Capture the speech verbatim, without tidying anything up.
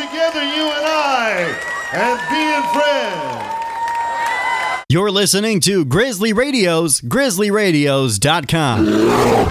together, you and I, and being friends. You're listening to Grizzly Radios, grizzly radios dot com.